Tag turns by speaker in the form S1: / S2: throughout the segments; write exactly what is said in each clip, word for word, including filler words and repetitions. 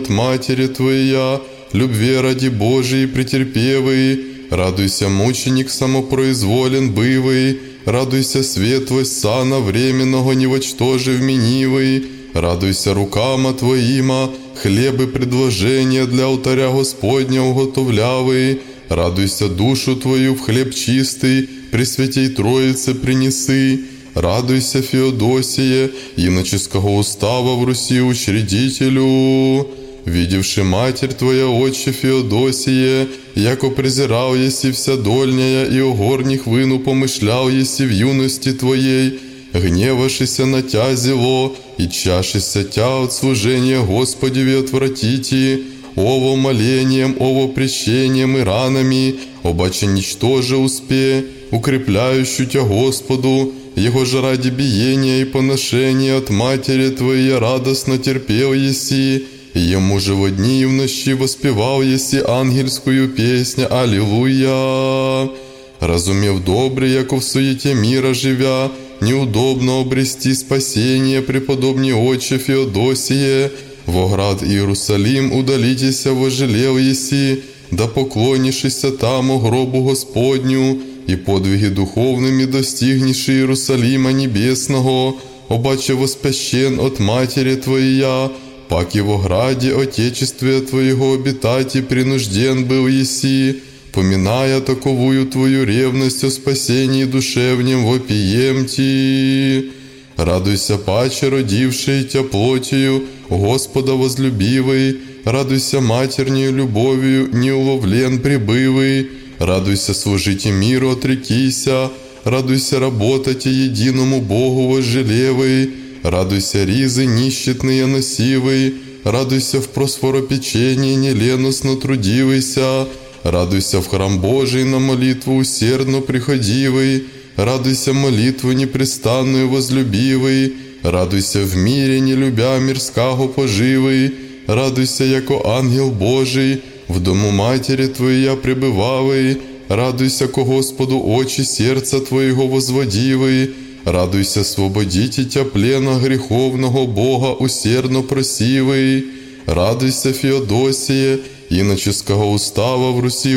S1: Матери Твоя, любви ради Божией претерпевый, радуйся, мученик самопроизволен бывый, радуйся, светлость сана временного не вочтожи вменивый, радуйся, рукама Твоима, хлебы предложения для алтаря Господня уготовлявый, радуйся, душу Твою в хлеб чистый, Пресвятей Троице принесы, радуйся, Феодосие, иноческого устава в Руси учредителю, видевши Матерь Твоя, Отче Феодосие, яко презирал еси вся дольняя, и о горних выну помышлял еси в юности Твоей, гневашися на Тя зело, и чашися Тя от служения Господеве отвратите, ово молением, ово прещением и ранами, обаче ничтоже успе, укрепляющую Тя Господу, Его же ради биения и поношения от Матери Твоей радостно терпел еси, и Ему же во дни и в ночи воспевал еси ангельскую песню «Аллилуйя». Разумев добре, яко в суете мира живя, неудобно обрести спасение, преподобней Отче Феодосие, во град Иерусалим удалитеся вожелел еси, да поклонишися там о гробу Господню, и подвиги духовными достигнешь Иерусалима небесного, обаче воспящен от Матери Твоя, паки во граде Отечестве Твоего обитать и принужден был еси, поминая таковую Твою ревность о спасении душевнем вопием Ти. Радуйся, паче родивший Тя плотью, Господа возлюбивый, радуйся матернею любовью, неуловлен прибывый, радуйся, служите миру отрекися, радуйся, работать единому Богу возжелевый, радуйся, ризы нищетные носивый, радуйся в просфоропечении неленостно трудивайся, радуйся в храм Божий на молитву усердно приходивый, радуйся молитву непрестанную возлюбивый, радуйся в мире, не любя мирского поживый, радуйся, яко ангел Божий, в дому Матери Твоя пребывавый, радуйся, ко Господу очи сердца Твоего возводивый, радуйся, свободите Тя плена греховного Бога усердно просивый, радуйся, Феодосие, иноческого устава в Руси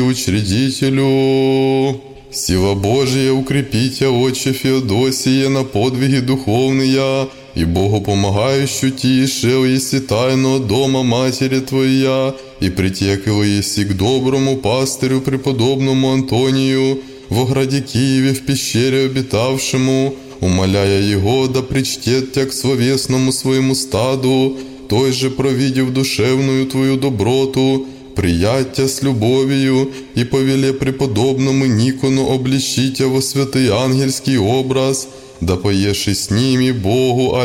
S1: учредителю. Сила Божия укрепите, Отче Феодосие, на подвиги духовные, и Богу помогающую Ти, шел еси тайно дома Матери Твоя, и притекла еси к доброму пастырю преподобному Антонию, во граде Киеве в пещере обитавшему, умоляя его, да причтет Тя к словесному своему стаду, той же провидев душевную Твою доброту, приять Тя с любовью, и повеле преподобному Никону обличите во святый ангельский образ, да поеши с ними Богу,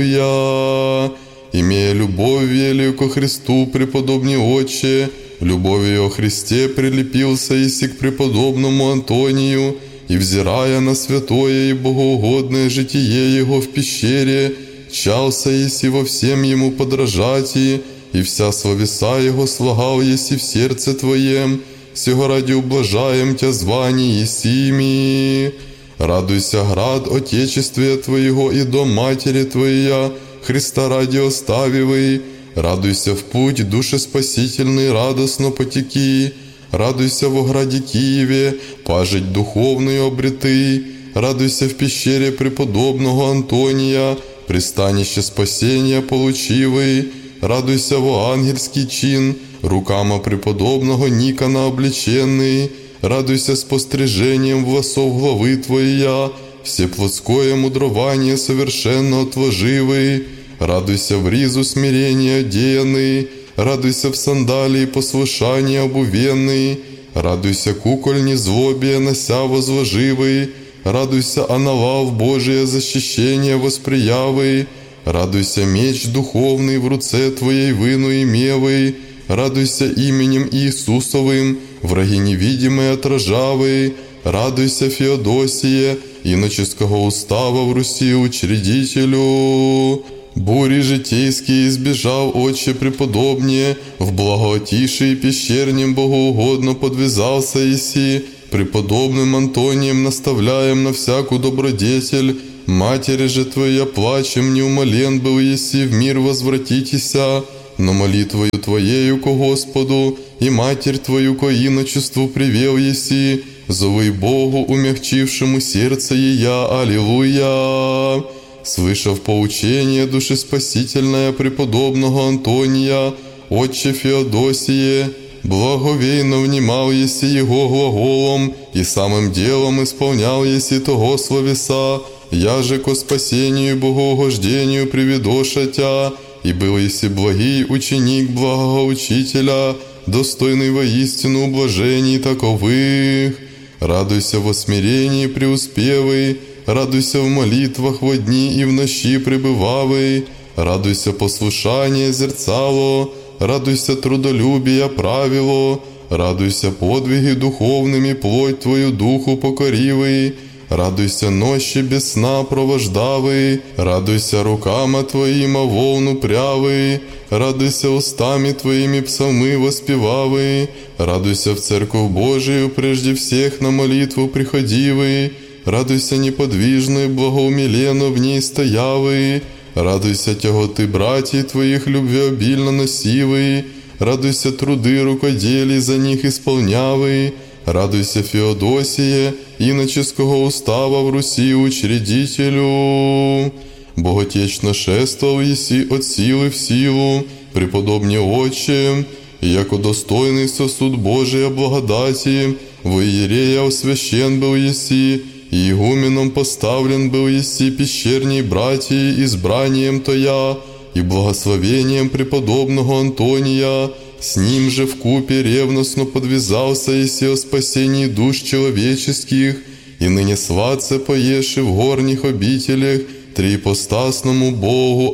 S1: аллилуйя. Имея любовь велию ко Христу, преподобный Отче, любовью о Христе прилепился еси к преподобному Антонию, и, взирая на святое и богоугодное житие Его в пещере, чался еси во всем Ему подражать, и вся словеса Его слагал еси в сердце Твоем, сего ради ублажаем Тя званий есими. Радуйся, град Отечествия Твоего и дом Матери Твоя, Христа ради оставивый, радуйся в путь душеспасительный, радостно потеки, радуйся во граде Киеве, пажить духовную обреты, радуйся в пещере преподобного Антония, пристанище спасения получивый, радуйся во ангельский чин, рукама преподобного Никона облеченный, радуйся с пострижением волосов главы Твоя, всеплотское мудрование совершенно отложивый, радуйся в ризу смирения одеянный, радуйся в сандалии послушания обувенный, радуйся куколь незлобия нося возложивый, радуйся аналав Божие защищение восприявый, радуйся меч духовный в руце Твоей выну имевый, радуйся именем Иисусовым, враги невидимые отражавые, радуйся, Феодосие, иноческого устава в Руси учредителю. Бури житейские избежал, Отче преподобнее, в благотишии пещернем богоугодно подвязался еси, преподобным Антонием наставляем на всякую добродетель, Матери же Твоя плачем неумолен был еси, в мир возвратитеся, но молитвою Твоею ко Господу, и Матерь Твою ко иночеству привел еси, зовы Богу, умягчившему сердце ея, аллилуйя. Слышав поучение душеспасительное преподобного Антония, отче Феодосие, благовейно внимал еси его глаголом, и самым делом исполнял еси того словеса, я же ко спасению и богоугождению приведоша тя, и был еси благий ученик благого учителя, достойный воистину блажений таковых. Радуйся во смирении преуспевый, радуйся в молитвах во дни и в ночи пребывавый, радуйся послушание зерцало, радуйся трудолюбия правило, радуйся подвиги духовными плоть Твою духу покоривый, радуйся нощи без сна провождавый, радуйся рукама Твоима волну прявый, радуйся устами Твоими псалмы воспевавый, радуйся в церковь Божию прежде всех на молитву приходивый, радуйся неподвижно и благоумиленно в ней стоявый, радуйся тяготы братьев Твоих любвеобильно носивый, радуйся труды рукоделий за них исполнявый, радуйся Феодосие, иноческого устава в Руси учредителю. Боготечно шествовал еси от силы в силу, преподобне Отче, и яко достойный сосуд Божия благодати, во иерея освящен был еси, и игуменом поставлен был еси пещерней братьи избранием Тоя, и благословением преподобного Антония, с ним же вкупе ревностно подвязался еси о спасении душ человеческих, и ныне сватце поеши в горних обителях триипостасному Богу.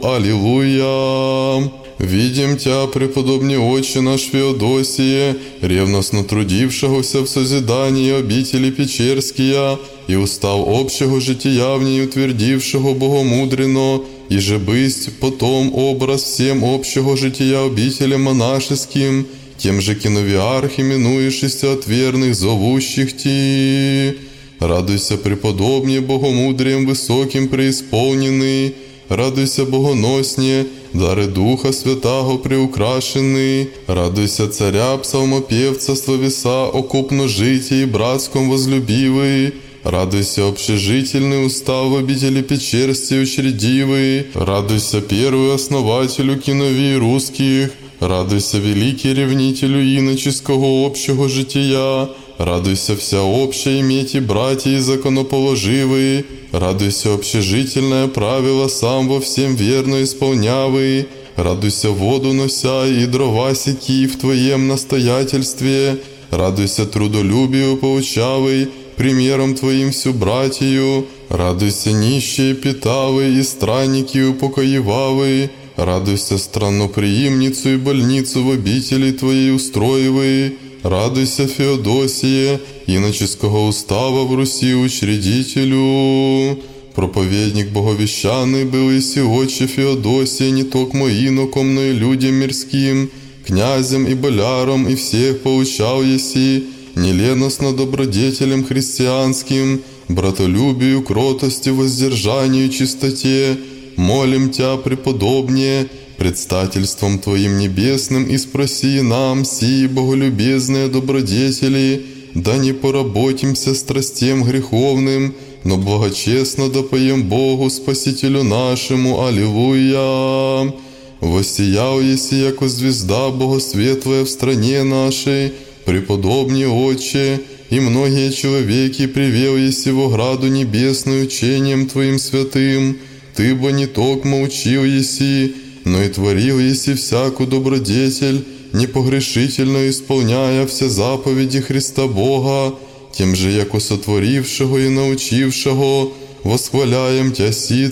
S1: Аллилуйя! Видим Тя, преподобне Отче наш Феодосие, ревностно трудившегося в созидании обители Печерския, и устав общего жития в ней утвердившего богомудренно, и же бысть потом образ всем общего жития обителям монашеским, тем же киновиарх именуешься от верных зовущих Ти. Радуйся, преподобне, богомудрием высоким преисполненный, радуйся, богоносне, дары Духа Святаго приукрашенный, радуйся, царя псалмопевца словеса окупно житии и братском возлюбивый, радуйся, общежительный устав в обители Печерсти учредивый, радуйся, первый основателю киновий русских, радуйся, великий ревнителю иноческого общего жития, радуйся, всеобщее иметь и братья и законоположивые, радуйся, общежительное правило сам во всем верно исполнявый, радуйся, воду нося и дрова секи в Твоем настоятельстве, радуйся, трудолюбию поучавый, примером Твоим всю братью, радуйся, нищие питавый и странники упокоевавый, радуйся, странноприимницу и больницу в обители Твоей устроивый, радуйся, Феодосие, иноческого устава в Руси учредителю. Проповедник боговещанный был еси Отче Феодосия не токмо иноком, но и людям мирским, князям и болярам, и всех поучал еси, неленостно добродетелям христианским, братолюбию, кротости, воздержанию, чистоте. Молим Тя, преподобнее, предстательством Твоим небесным, и спроси нам, сии боголюбезные добродетели, да не поработимся страстям греховным, но благочестно допоем Богу Спасителю нашему. Аллилуйя! Воссиял еси, яко звезда богосветлая в стране нашей, преподобне Отче, и многие человеки привел еси в ограду небесную учением Твоим святым, Ты бы не токмо учил еси, но и творил еси всяку добродетель, непогрешительно исполняя все заповеди Христа Бога, тем же, яко сотворившего и научившего, восхваляем Тя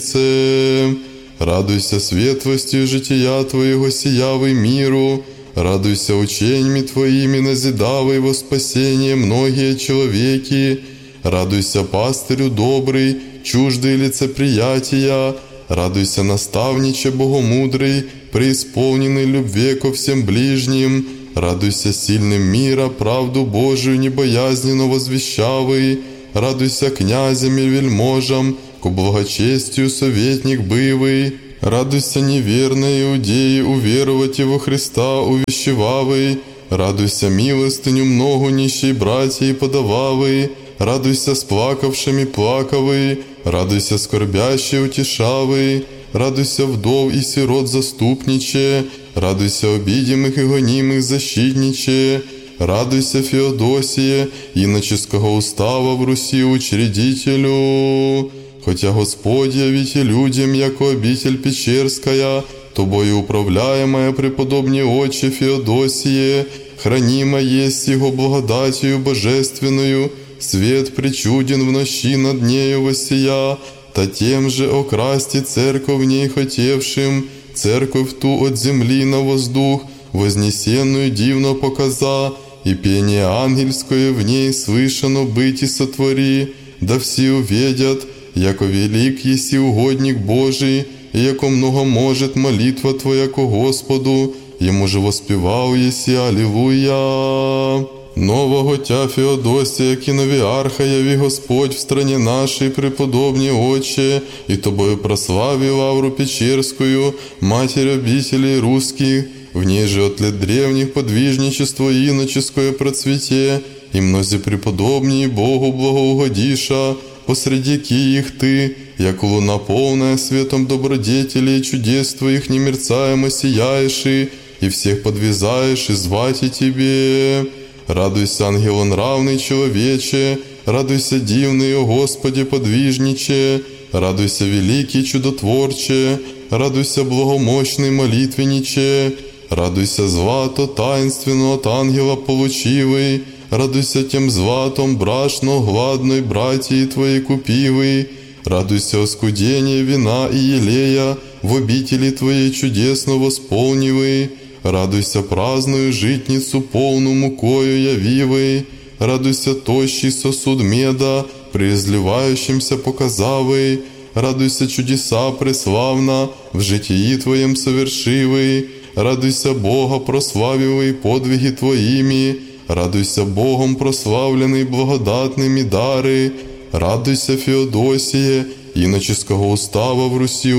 S1: сице. Радуйся светлостью жития Твоего сиявый миру, радуйся ученьми Твоими назидавай во спасение многие человеки, радуйся пастырю добрый, чуждый лицеприятия, радуйся наставниче богомудрый, преисполненный любви ко всем ближним, радуйся сильным мира, правду Божию небоязненно возвещавый, радуйся князям и вельможам, ко благочестию советник бывый, Радуйся, неверные иудеи, уверовати во Христа, увещевавый. Радуйся, милостыню многу нищей братьей подававый. Радуйся, с плакавшими плакавый. Радуйся, скорбящий утешавый. Радуйся, вдов и сирот заступниче. Радуйся, обидимых и гонимых защитниче. Радуйся, Феодосие, иноческого устава в Руси учредителю. Хотя Господь явите людям, яко обитель Печерская, тобою управляемая преподобнее Отче Феодосие, хранима есть Его благодатью божественную, свет причуден в ночи над нею воссия, та тем же окрасти церковь в ней хотевшим, церковь ту от земли на воздух, вознесенную дивно показа, и пение ангельское в ней слышано быть и сотвори, да все увидят, яко велик еси угодник Божий, и яко много может молитва Твоя ко Господу, Ему же воспевал еси, аллилуйя. Нового Тя Феодосия, киновиарха, яви Господь в стране нашей, преподобнее Отче, и Тобою прославил Лавру Печерскую, Матерь обителей русских, в ней же от лет древних подвижничество иноческое процвете, и мнози преподобнее Богу благоугодиша, посреди их Ты, яко луна полная светом добродетелей и чудес Твоих немерцаемо сияешь, и всех подвязаешь и звать и Тебе. Радуйся, ангелонравный человече, радуйся, дивный, о Господи, подвижниче, радуйся, великий чудотворче, радуйся, благомощный молитвенниче, радуйся, злато таинственно от ангела получивый, радуйся тем златом брашно гладной братьи Твои купивый, радуйся, оскудение вина и елея в обители Твоей чудесно восполнивый, радуйся, праздную житницу полну мукою явивый, радуйся, тощий сосуд меда, преизливающимся показавый, радуйся, чудеса преславно в житии Твоем совершивый, радуйся, Бога прославивый подвиги Твоими, радуйся, Богом прославленный благодатными дары, радуйся, Феодосие, иноческого устава в Руси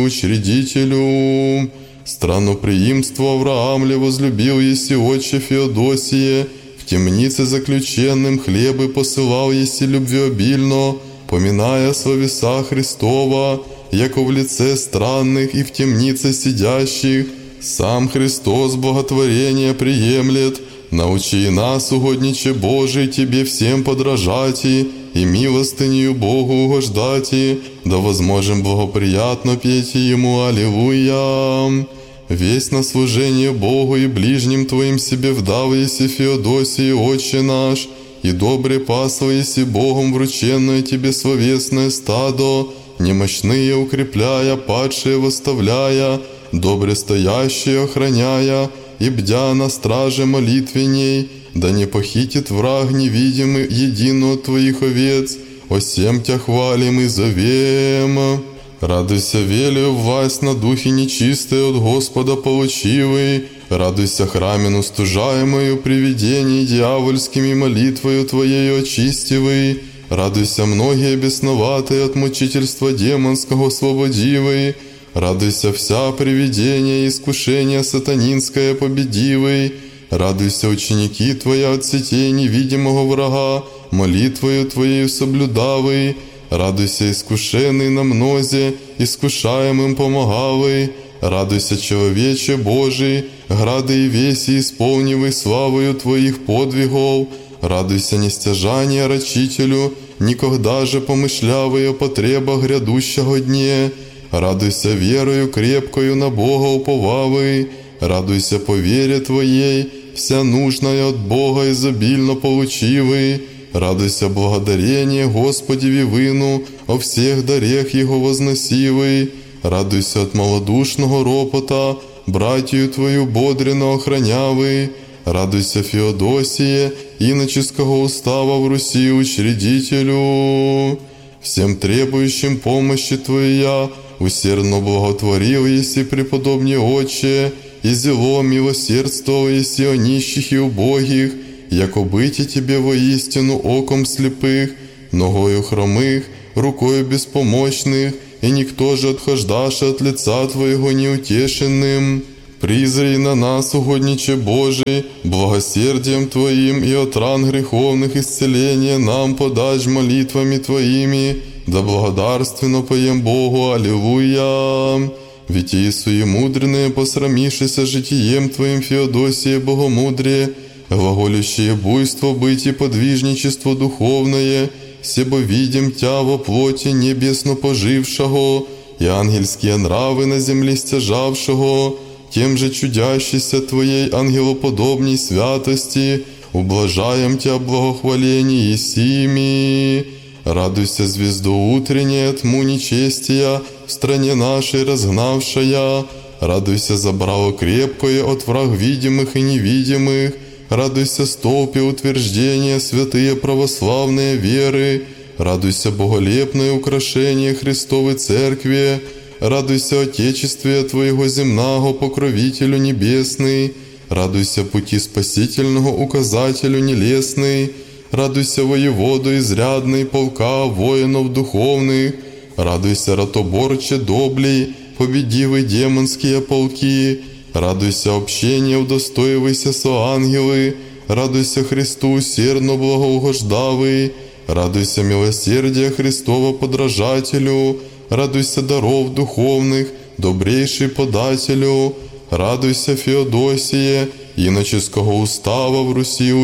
S1: учредителю. Странноприимство Авраамле возлюбил еси Отче Феодосие, в темнице заключенным хлебы посылал еси любвеобильно, поминая словеса Христова, яко в лице странных и в темнице сидящих. Сам Христос боготворение приемлет, научи нас, угодниче Божий, Тебе всем подражати, и милостынью Богу угождати, да возможем благоприятно петь Ему аллилуйя. Весь на служение Богу и ближним Твоим себе вдав еси Феодосии, Отче наш, и добре пасло еси Богом врученное Тебе словесное стадо, немощные укрепляя, падшие восставляя, добре стоящие охраняя, и бдя на страже молитвенней, да не похитит враг невидимый едино от Твоих овец, о сем Тя хвалим и зовем. Радуйся, велию власть на духе нечистые от Господа получивый, радуйся, храмину стужаемою привидений дьявольскими молитвою Твоею очистивый, радуйся, многие бесноватые от мучительства демонского освободивый, радуйся, вся привидение и искушение сатанинское победивый, радуйся, ученики Твоя от сетей невидимого врага, молитвою Твоею соблюдавый, радуйся, искушенный на мнозе, искушаемым помогавый, радуйся, человече Божий, грады и веси исполнивый славою Твоих подвигов, радуйся, нестяжание рачителю, никогда же помышлявый о потребах грядущего дне, радуйся, верою крепкою на Бога уповавый, радуйся, по вере Твоей, вся нужная от Бога изобильно получивый, радуйся, благодарение Господи вину, о всех дарех Его возносивый, радуйся от малодушного ропота, братью Твою бодренно охранявый, радуйся, Феодосие, иноческого устава в Руси учредителю, всем требующим помощи Твоя, усердно благотворил еси преподобнее Отче, и зело милосердствовал еси о нищих и убогих, яко быти Тебе воистину оком слепых, ногою хромых, рукою беспомощных, и никто же отхождаше от лица Твоего неутешенным. Призри на нас, угодниче Божий, благосердием Твоим, и от ран греховных исцеления нам подашь молитвами Твоими, да благодарственно поем Богу, аллилуйя. Ведь и суемудренные, посрамившися житием Твоим, Феодосия богомудрее, глаголющее буйство быть и подвижничество духовное, себо видим Тя во плоти небесно пожившего, и ангельские нравы на земле стяжавшего, тем же чудящейся Твоей ангелоподобней святости, ублажаем Тя благохваление сими. Радуйся, звезду утренняя, тьму нечестия, в стране нашей разгнавшая. Радуйся, забрало крепкое от враг видимых и невидимых. Радуйся, столпе утверждения, святые православные веры. Радуйся, боголепное украшение Христовой Церкви. Радуйся, Отечестве Твоего земного, покровителю небесный. Радуйся, пути спасительного указателю нелестный. Радуйся, воеводу изрядный, полка воинов духовных. Радуйся, ратоборче доблей, победивый демонские полки. Радуйся, общение удостоивайся со ангелы. Радуйся, Христу усердно благоугождавый. Радуйся, милосердия Христова подражателю. Радуйся, даров духовных, добрейший подателю. Радуйся, Феодосие, иноческого устава в Руси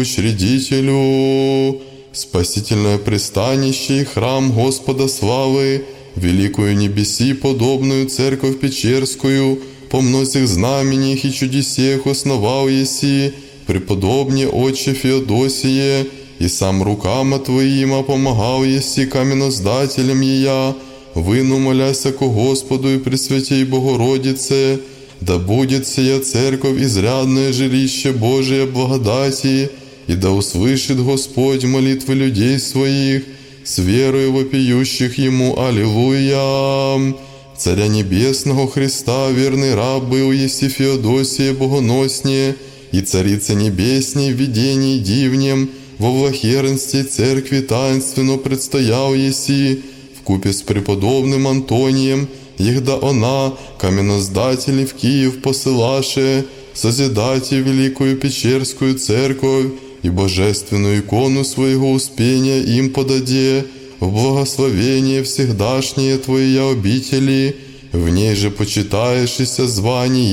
S1: учредителю. Спасительное пристанище и храм Господа славы, великую небеси подобную церковь Печерскую, по многих знамениях и чудесех основал еси, преподобне Отче Феодосие, и сам рукама Твоима помогал еси каменоздателем ея, выну моляся ко Господу и Пресвятей Богородице, да будет сия церковь изрядное жилище Божие благодати, и да услышит Господь молитвы людей своих, с верою вопиющих Ему, аллилуйя. Царя Небесного Христа, верный раб был еси Феодосия богоноснее, и Царица Небесней в видении дивнем, во влахернстве церкви таинственно предстоял еси, вкупе с преподобным Антонием, егда она, каменоздатели в Киев посылаше, созидайте великую Печерскую церковь и божественную икону своего успения им подаде, в благословение всегдашние Твоя обители, в ней же почитаешься звание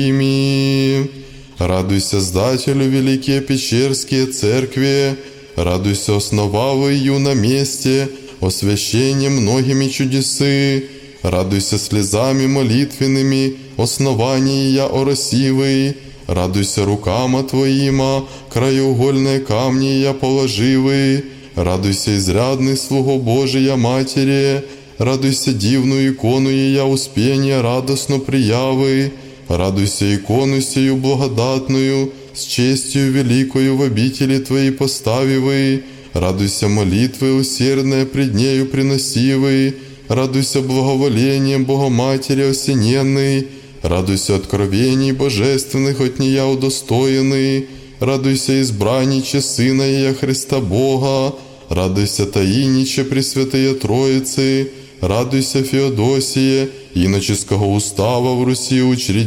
S1: есими. Радуйся, сдателю великие Печерские церкви, радуйся, основавы ее на месте, освящением многими чудесы. Радуйся слезами молитвенными, основание я оросивый. Радуйся рукама Твоима, краеугольные камни я положивый. Радуйся, изрядный слуго Божия Матери. Радуйся, дивную икону я успения радостно приявы. Радуйся, икону сию благодатную, с честью великою в обители Твоей поставивый. Радуйся, молитвы усердные пред нею приносивый. Радуйся благоволением Богоматери осененной. Радуйся откровений божественных от нея удостоенный. Радуйся, избранниче Сына Ея Христа Бога. Радуйся, таиниче Пресвятые Троицы. Радуйся, Феодосие, иноческого устава в Руси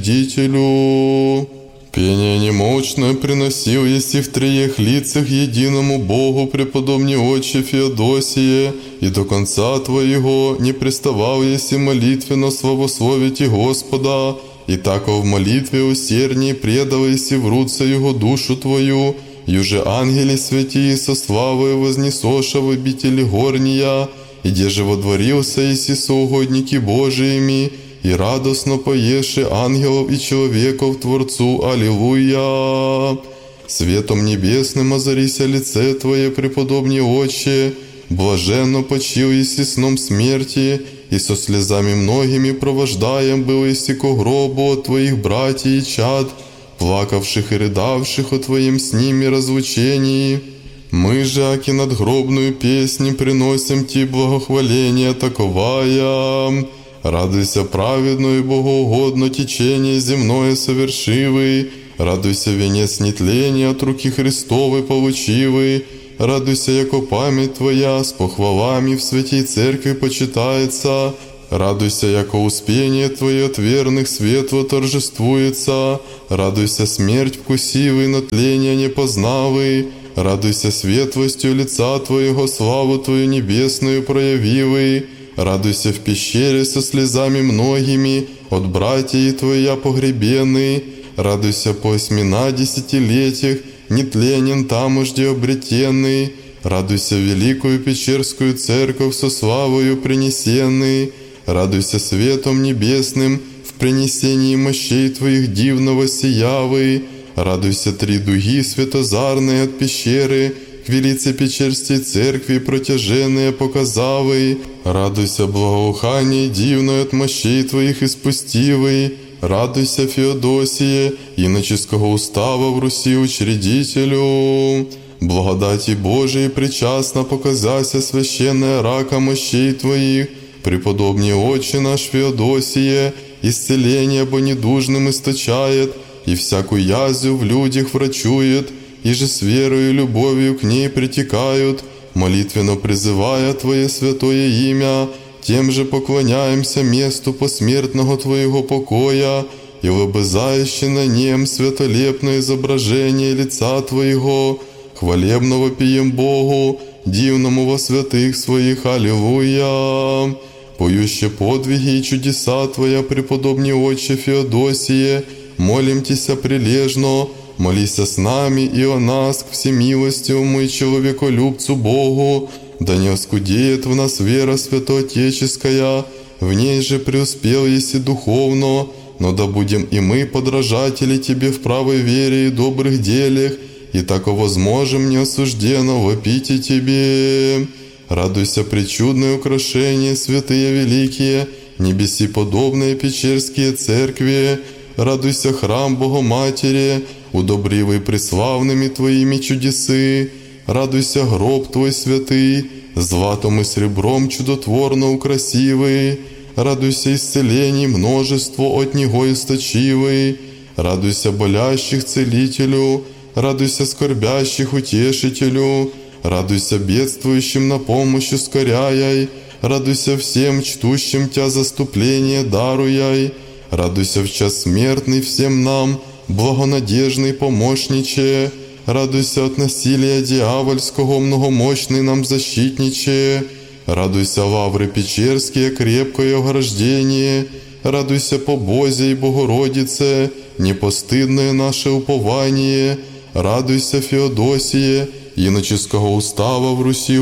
S1: учредителю. Пение немощное приносил еси в триех лицах единому Богу, преподобне Отче Феодосие, и до конца Твоего не приставал еси молитвенно славословите Господа, и тако в молитве усердней предал еси в руце Его душу Твою, юже ангели святии со славою вознесоша в обители горния, и где же водворился еси соугодники Божиими, и радостно поеше ангелов и человеков Творцу, аллилуйя. Светом небесным озарися лице Твое, преподобне Отче, блаженно почил еси сном смерти, и со слезами многими провождаем был еси ко гробу от Твоих братьев и чад, плакавших и рыдавших о Твоем с ними разлучении. Мы же, аки надгробную песню, приносим Ти благохваление таковая. Радуйся, праведно и богоугодно течение земное совершивый. Радуйся, венец нетления от руки Христовой получивый. Радуйся, яко память Твоя с похвалами в святей церкви почитается. Радуйся, яко успение Твое от верных светло торжествуется. Радуйся, смерть вкусивый, но тления не познавый. Радуйся, светлостью лица Твоего, славу Твою небесную проявивый. Радуйся в пещере со слезами многими, от братьев Твоя погребенный. Радуйся по осьмина десятилетиях, нетленен таможде обретенный. Радуйся великую Печерскую церковь со славою принесенный. Радуйся светом небесным в принесении мощей Твоих дивного сиявый. Радуйся три дуги светозарные от пещеры, к велице Печерской церкви протяженные показавый. Радуйся благоухание дивное от мощей Твоих испустивый. Радуйся, Феодосие, иноческого устава в Руси учредителю. Благодати Божией причастно показася священная рака мощей Твоих. Преподобный Отче наш Феодосие, исцеление бо недужным источает, и всякую язву в людях врачует, и же с верою и любовью к ней притекают, молитвенно призывая Твое святое имя, тем же поклоняемся месту посмертного Твоего покоя, и лобызающий на нем святолепное изображение лица Твоего, хвалебно вопием Богу, дивному во святых Своих, аллилуйя. Поюще подвиги и чудеса Твоя, преподобный Отче Феодосие, молим Тися прилежно, молися с нами и о нас к всемилостивому и человеколюбцу Богу, да не оскудеет в нас вера святоотеческая, в ней же преуспел еси духовно, но да будем и мы подражатели Тебе в правой вере и добрых делях, и тако возможем неосужденно вопить и Тебе. Радуйся, пречудное украшение, святые великие, небеси подобные Печерские церкви. Радуйся, храм Богоматери, удобривый преславными Твоими чудесы. Радуйся, гроб Твой святый, златом и сребром чудотворно украсивый. Радуйся, исцелений множество от Него источивый. Радуйся, болящих целителю, радуйся, скорбящих утешителю. Радуйся, бедствующим на помощь ускоряй. Радуйся всем, чтущим Тя заступление даруяй. Радуйся в час смертный всем нам, благонадежный помощниче. Радуйся от насилия дьявольского, многомощный нам защитниче. Радуйся, лавры Печерские, крепкое ограждение. Радуйся, по Бозе и Богородице, непостыдное наше упование. Радуйся, Феодосие, иноческого устава в Руси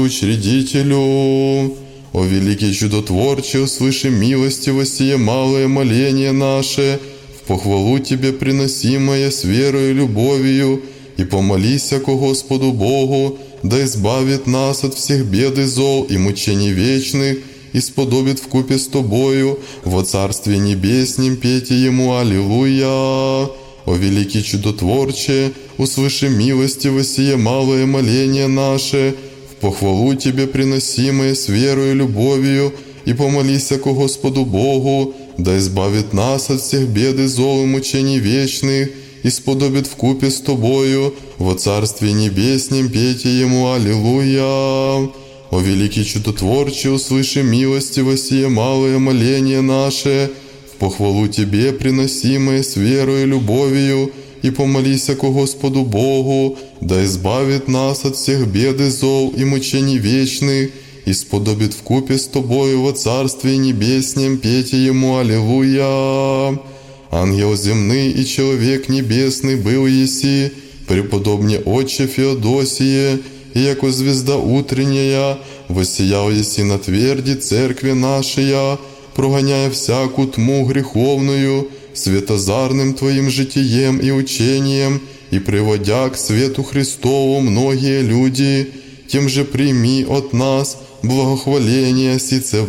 S1: учредителю. О великий чудотворче, услыши милостиво сие малое моление наше, в похвалу Тебе приносимое с верою и любовью, и помолися ко Господу Богу, да избавит нас от всех бед и зол и мучений вечных, и сподобит вкупе с Тобою во Царстве Небеснем пейте Ему аллилуйя. О великий чудотворче, услыши милостиво сие малое моление наше, в похвалу Тебе приносимое с верою и любовью, и помолися ко Господу Богу, да избавит нас от всех бед и зол и мучений вечных, и сподобит вкупе с Тобою во Царстве Небеснем пейте Ему аллилуйя. О великий чудотворче, услыши милостиво сие малое моление наше, в похвалу Тебе приносимое с верою и любовью, и помолися ко Господу Богу, да избавит нас от всех бед и зол и мучений вечных, и сподобит вкупе с Тобою во Царстве Небеснем пейте Ему аллилуйя. Ангел земный и человек небесный был еси, преподобный Отче Феодосие, и яко звезда утренняя, воссиял еси на тверди церкви нашей, прогоняя всякую тьму греховную, светозарным Твоим житием и учением, и приводя к свету Христову многие люди, тем же прими от нас благохваление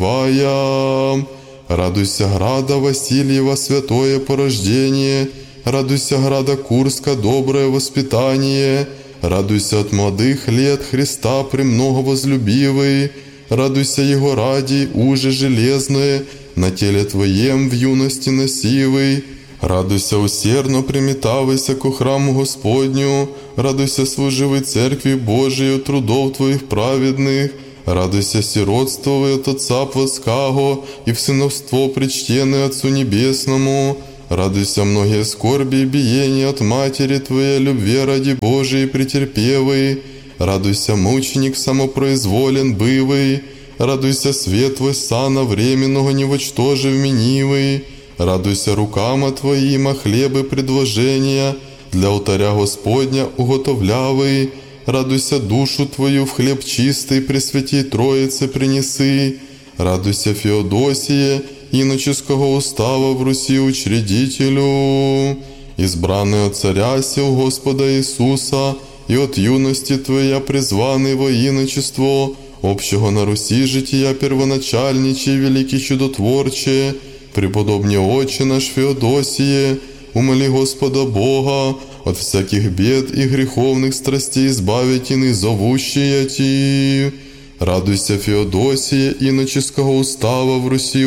S1: сицевая. Радуйся, града Васильева, святое порождение, радуйся, града Курска, доброе воспитание, радуйся от молодых лет Христа премного возлюбивый, радуйся Его ради, уже железное, на теле Твоем в юности носивый. Радуйся, усердно приметавайся ко храму Господню, радуйся, служивой Церкви Божией, трудов Твоих праведных, Радуйся, сиротствуя от Отца плотского, и в сыновство причтенный Отцу Небесному. Радуйся, многие скорби и биения от Матери Твоей, любви ради Божией претерпевый. Радуйся, мученик самопроизволен бывый. Радуйся, светлость сана временного невочтожив менивый. Радуйся, рукама Твоима хлебы предложения для алтаря Господня уготовлявый. Радуйся, душу Твою в хлеб чистый Пресвятей Троице принеси. Радуйся, Феодосие, иноческого устава в Руси учредителю. Избранный от царя сил Господа Иисуса, и от юности Твоя призванный во иночество, общего на Руси жития первоначальниче, великий чудотворче, преподобне Отче наш Феодосие, умоли Господа Бога от всяких бед и греховных страстей избавить иных зовущие Ти. Радуйся, Феодосия, иноческого устава в Руси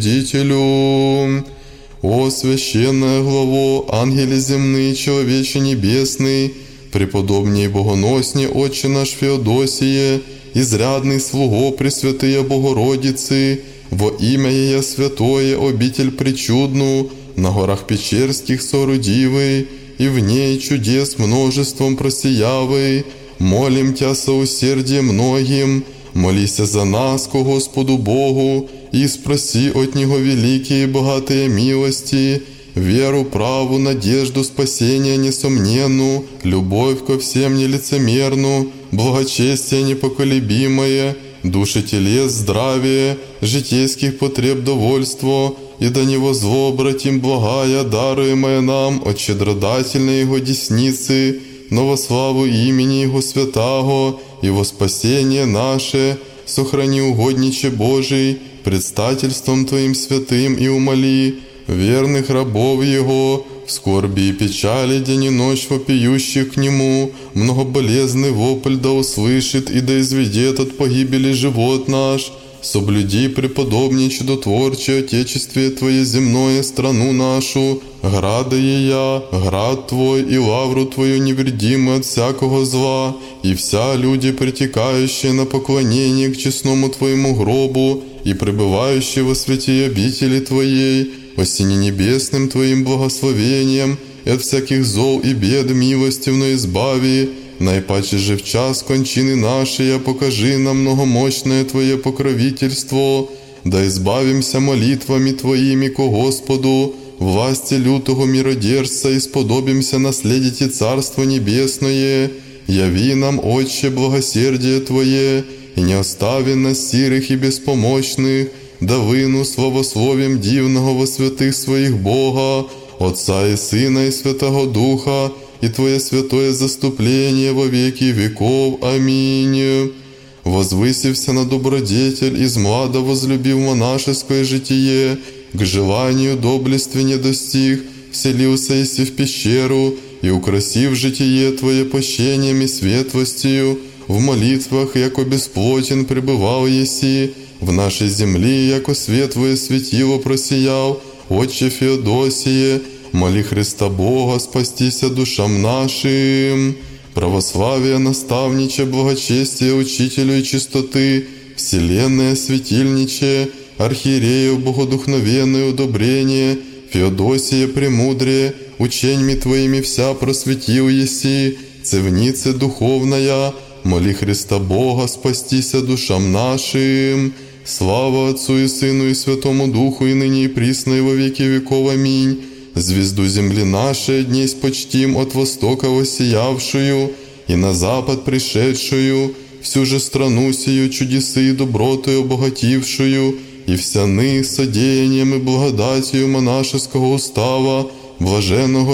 S1: учредителю. О, священная главо, ангели земные, человече небесный, преподобней богоносне Отче наш Феодосие, изрядный слуго Пресвятые Богородицы, во имя Ея святое обитель причудну, на горах Печерских соорудивый, и в ней чудес множеством просиявый, молим Тя со усердием многим, молися за нас ко Господу Богу, и спроси от Него великие и богатые милости, веру, праву, надежду, спасения несомненну, любовь ко всем нелицемерну, благочестие непоколебимое, души телес здравие, житейских потреб довольство, и до Него зло, обратим благая, даруемая нам от щедродательной Его десницы, но во славу имени Его святаго и во спасение наше, сохрани, угодниче Божий, предстательством Твоим святым и умоли верных рабов Его, в скорби и печали день и ночь вопиющих к Нему, многоболезный вопль да услышит и да изведет от погибели живот наш. Соблюди, преподобней чудотворче, Отечествие Твое земное, страну нашу, града Ея, град Твой и лавру Твою невредимую от всякого зла, и вся люди, притекающие на поклонение к честному Твоему гробу и пребывающие во святой обители Твоей, осени небесным Твоим благословением, и от всяких зол и бед милостивно избави, наипаче же в час кончины нашей покажи нам многомощное Твое покровительство, да избавимся молитвами Твоими ко Господу, власти лютого миродержца, и сподобимся наследить и Царство Небесное. Яви нам, Отче, благосердие Твое, и не остави нас сирых и беспомощных, да выну славословием дивного во святых своих Бога, Отца и Сына и Святого Духа, и Твое святое заступление во веки веков. Аминь. Возвысився на добродетель, из млада возлюбив монашеское житие, к желанию доблестви не достиг, вселился иси в пещеру, и украсив житие Твое пощением и светлостью, в молитвах, яко бесплотен пребывал еси, в нашей земли, яко светлое светило просиял, Отче Феодосие, моли Христа Бога спастися душам нашим. Православие, наставниче, благочестие, учителю и чистоты, вселенная светильниче, архиерею богодухновенное удобрение, Феодосия премудрее, ученьми Твоими вся просветил еси, цевнице духовная, моли Христа Бога спастися душам нашим. Слава Отцу и Сыну и Святому Духу, и ныне и присно и во веки веков. Аминь. Звезду земли нашей днесь почтим, от востока воссиявшую и на запад пришедшую, всю же страну сию чудесы и добротою обогатившую, и всяны содеянием и благодатью монашеского устава блаженного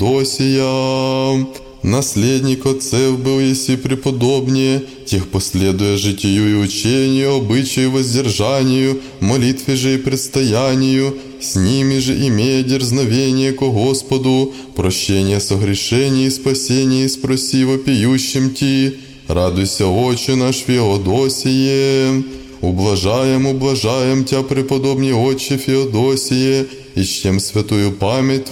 S1: Феодосия. Наследник отцев был еси преподобнее, тех последуя житию и учению, обычаю, воздержанию, молитве же и предстоянию, с ними же имея дерзновение ко Господу, прощение согрешений и спасение, спроси вопиющим Ти. Радуйся, Отче наш Феодосие. Ублажаем, ублажаем Тя, преподобней Отче Феодосие, и чтем святую память